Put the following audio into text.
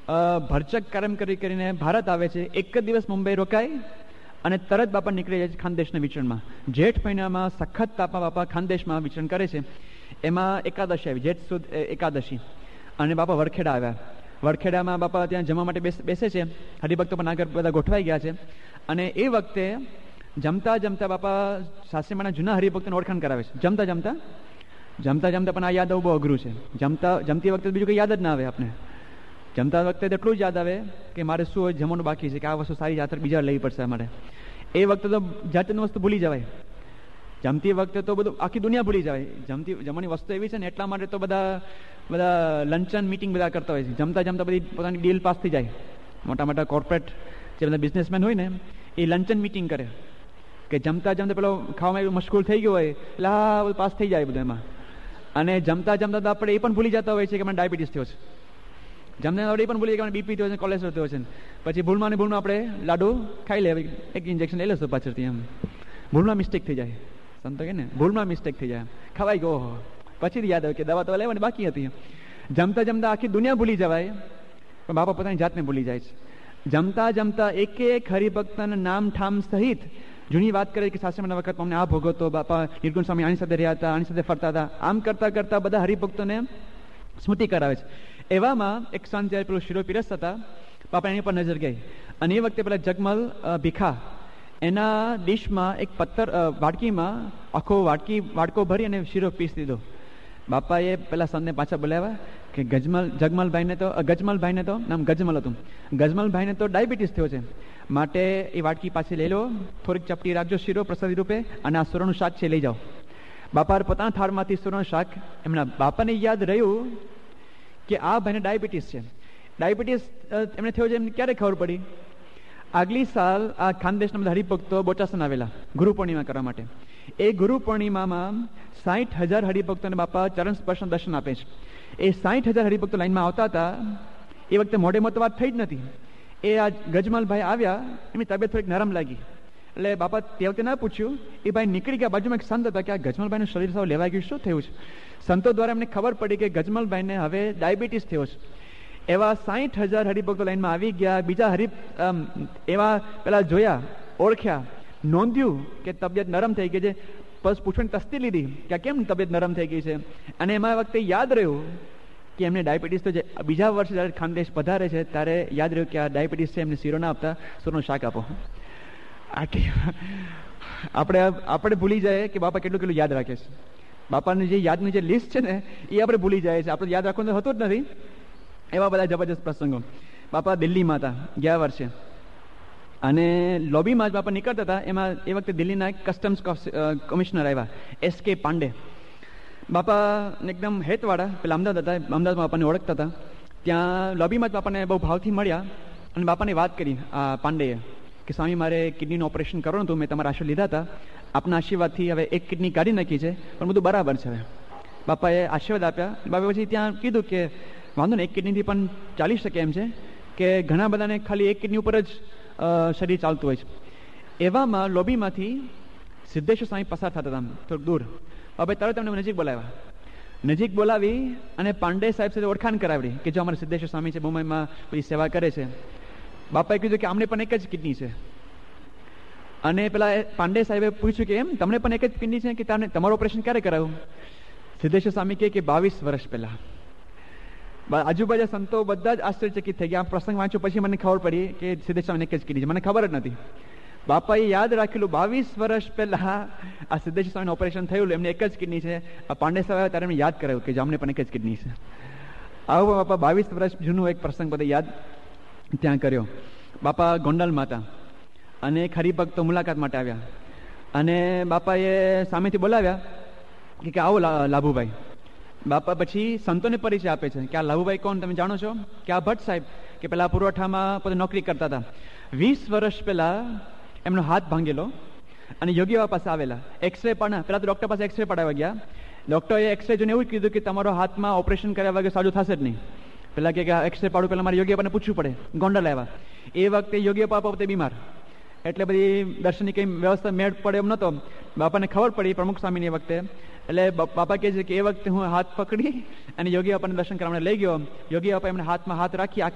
ભરચક કાર્યક્રમ કરીને ભારત આવે છે. એક જ દિવસ મુંબઈ રોકાય અને તરત બાપા નીકળી જાય છે ખાનદેશના વિચરણમાં. જેઠ મહિનામાં સખત તાપમાં બાપા ખાનદેશમાં વિચરણ કરે છે. એમાં એકાદશી આવી, જેઠ સુદ એકાદશી, અને બાપા વરખેડા આવ્યા. વરખેડામાં બાપા ત્યાં જમવા માટે બેસે છે. હરિભક્તો પણ આગળ બધા ગોઠવાઈ ગયા છે. અને એ વખતે જમતા જમતા બાપા શાસ્ત્રીમાના જૂના હરિભક્તોને ઓળખાણ કરાવે છે. જમતા જમતા પણ આ યાદ બહુ અઘરું છે. જમતી વખતે બીજું કંઈ યાદ જ ના આવે આપણે. જમતા વખતે એટલું જ યાદ આવે કે મારે શું જમવાનું બાકી છે, કે આ વસ્તુ સારી જાત્રા બીજા લેવી પડશે અમારે. એ વખતે તો જાતની વસ્તુ ભૂલી જવાય. જમતી વખતે તો બધું આખી દુનિયા ભૂલી જવાય. જમવાની વસ્તુ એવી છે ને, એટલા માટે તો બધા લંચન મીટિંગ બધા કરતા હોય છે. જમતા બધી પોતાની ડીલ પાસ થઈ જાય. મોટા કોર્પોરેટ જે બધા બિઝનેસમેન હોય ને, એ લંચન મીટિંગ કરે કે જમતા પેલો ખાવામાં એવું મશગુલ થઈ ગયો હોય એટલે હા બધું પાસ થઈ જાય બધું એમાં. અને જમતા તો આપણે એ પણ ભૂલી જતા હોય છે કે મને ડાયાબિટીસ થયો છે. જમતા આપણે એ પણ ભૂલી જાય કે બીપી થયો છે, કોલેસ્ટ્રોલ થયો છે. પછી ભૂલમાં આપણે લાડુ ખાઈ લે, એક ઇન્જેક્શન લઈ લેશું પાછળથી. એમ ભૂલમાં મિસ્ટેક થઈ જાય. સંતો કે ને ભૂલમાં મિસ્ટેક થઈ જાય, ખવાઈ ગયો. પછી યાદ આવે કે દવા તો લેવાની બાકી હતી. જમતા આખી દુનિયા ભૂલી જવાય, પણ બાપા પોતાની જાતને ભૂલી જાય છે. જમતા એક હરિભક્તના નામ ઠામ સહિત જૂની વાત કરે કે શાસ્ત્રીના વખત અમને આ ભોગવતો, બાપા નિર્ગુણ સ્વામી આની સાથે રહ્યા હતા, આની સાથે ફરતા હતા. આમ કરતા બધા હરિભક્તોને સ્મૃતિ કરાવે છે. એવામાં એક સંત જ્યારે પેલું શિરો પીરસતા હતા, બાપા એની પર નજર ગઈ. અને એ વખતે પેલા જગમલ ભીખા એના ડીશમાં એક પથ્થર વાડકીમાં આખો વાડકો ભરી અને શીરો પીસી દીધો. બાપાએ પેલા સંતને પાછા બોલાવ્યા કે ગજમલભાઈને તો નામ ગજમલ હતું, ગજમલભાઈને તો ડાયાબિટીસ થયો છે, માટે એ વાડકી પાછી લઈ લો, થોડીક ચપટી રાખજો શીરો પ્રસાદી રૂપે, અને આ સુરણનું શાક છે લઈ જાઓ. બાપા પોતાના થાળમાંથી સુરણનું શાક, એમના બાપાને યાદ રહ્યું કે આ ભાઈને ડાયાબિટીસ છે. ડાયાબિટીસ એમને થયો છે એમને ક્યારે ખબર પડી? આગલી સાલ આ ખાનદેશના બધા હરિભક્તો બોચાસન આવેલા ગુરુ પૂર્ણિમા કરવા માટે. એ ગુરુ પૂર્ણિમામાં 60,000 હરિભક્તોને બાપા ચરણ સ્પર્શન દર્શન આપે છે. એ 60,000 હરિભક્તો લાઈનમાં આવતા હતા. એ વખતે મોઢે મોત વાત થઈ જ નથી. એ આ ગજમલભાઈ આવ્યા, એમની તબિયત થોડીક નરમ લાગી એટલે બાપા તે વખતે ના પૂછ્યું. એ ભાઈ નીકળી ગયા. બાજુમાં એક સંત હતા કે આ ગજમલભાઈનું શરીર સાવ લેવાઈ ગયું, શું થયું છે? સંતો દ્વારા એમને ખબર પડી કે ગજમલભાઈને હવે ડાયાબિટીસ થયો છે. એવા 60,000 હરિભક્તો લાઈનમાં આવી ગયા. બીજા એવા પેલા જોયા, ઓળખ્યા, નોંધ્યું કે તબિયત નરમ થઈ ગઈ છે. બસ પૂછવાની તસ્તી લીધી કે કેમ તબિયત નરમ થઈ ગઈ છે. અને એમાં વખતે યાદ રહ્યું કે એમને ડાયાબિટીસ તો બીજા વર્ષે જ્યારે ખાનદેશ પધારે છે ત્યારે યાદ રહ્યું કે આ ડાયાબિટીસ છે, એમને શીરો ના આપતા શીરોનું શાક આપો. આપણે ભૂલી જાય કે બાપા કેટલું યાદ રાખે છે. બાપાની જે યાદની જે લિસ્ટ છે ને એ આપણે ભૂલી જાય છે. આપણે યાદ રાખવાનું હોતું જ નથી. એવા બધા જબરજસ્ત પ્રસંગો. બાપા દિલ્હીમાં હતા ગયા વર્ષે, અને લોબીમાં જ બાપા નીકળતા હતા. એમાં એ વખતે દિલ્હીના એક કસ્ટમ્સ કમિશનર આવ્યા, SK પાંડે. બાપા એકદમ હેતવાળા, પેલા અમદાવાદ હતા, અમદાવાદમાં બાપાને ઓળખતા હતા. ત્યાં લોબીમાં જ બાપાને બહુ ભાવથી મળ્યા અને બાપાને વાત કરી આ પાંડેએ કે સ્વામી મારે કિડનીનું ઓપરેશન કરવાનું હતું, મેં તમારા આશીર્વાદ લીધા હતા, આપના આશીર્વાદથી હવે એક કિડની કાઢી નાખી છે, પણ બધું બરાબર છે. હવે બાપાએ આશીર્વાદ આપ્યા. બાપા પછી ત્યાં કીધું કે વાંધો ને, એક કિડનીથી પણ ચાલી શકે એમ છે, કે ઘણા બધાને ખાલી એક કિડની ઉપર જ શરીર ચાલતું હોય છે. એવામાં લોબીમાંથી સિદ્ધેશ્વર સ્વામી પસાર થતા હતા થોડુંક દૂર. હવે તરત એમને નજીક બોલાવી અને પાંડે સાહેબ સાથે ઓળખાણ કરાવી કે જો અમારા સિદ્ધેશ્વર સ્વામી છે, મુંબઈમાં બધી સેવા કરે છે. બાપાએ કીધું કે અમને પણ એક જ કિડની છે. અને પેલા પાંડે સાહેબે પૂછ્યું કે એમ તમને પણ એક જ કિડની છે, કે તમારું ઓપરેશન ક્યારે કરાવ્યું? સિદ્ધેશ્વર સ્વામી કે 22 વર્ષ પહેલા. આજુબાજુ સંતો બધા જ આશ્ચર્યચકિત થઈ ગયા. આ પ્રસંગ વાંચ્યો પછી મને ખબર પડી કે સિદ્ધેશ્વર સ્વામીને એક જ કિડની છે, મને ખબર જ નથી. બાપાએ યાદ રાખેલું 22 વર્ષ પહેલા આ સિદ્ધેશ્વર સ્વામીનું ઓપરેશન થયું, એમને એક જ કિડની છે. આ પાંડે સાહેબ ત્યારે એમને યાદ કરાવ્યું કે અમને પણ એક જ કિડની છે. આવો બાપા 22 વર્ષ જૂનું એક પ્રસંગ બધે યાદ ત્યાં કર્યો. બાપા ગોંડલમાં હતા અને એક હરિભક્તો મુલાકાત માટે આવ્યા, અને બાપાએ સામેથી બોલાવ્યા કે આવો લાભુભાઈ. બાપા પછી સંતોને પરિચય આપે છે કે આ લાભુભાઈ કોણ તમે જાણો છો? કે આ ભટ્ટ સાહેબ, કે પેલા પુરવઠામાં પોતે નોકરી કરતા હતા. 20 વર્ષ પહેલા એમનો હાથ ભાંગેલો અને યોગી બાપા પાસે આવેલા. એક્સરે પણ પેલા તો ડોક્ટર પાસે એક્સરે પડાવવા ગયા. ડોક્ટરે એક્સરે જોઈને એવું કીધું કે તમારો હાથમાં ઓપરેશન કર્યા વગર સાજું થશે જ નહીં. પેલા કે એક્સરે પાડું, પેલા મારે યોગી બાપાને પૂછવું પડે. ગોંડલ આવ્યા એ વખતે યોગી બાપા પોતે બીમાર, એટલે બધી દર્શનની કંઈ વ્યવસ્થા મેળ પડે એમ નહોતો. બાપાને ખબર પડી પ્રમુખ સ્વામીની વખતે, એટલે બાપા કહે છે કે એ વખતે હું હાથ પકડી અને યોગી બાપાને દર્શન કરવા લઈ ગયો. યોગી બાપા એમને હાથમાં હાથ રાખી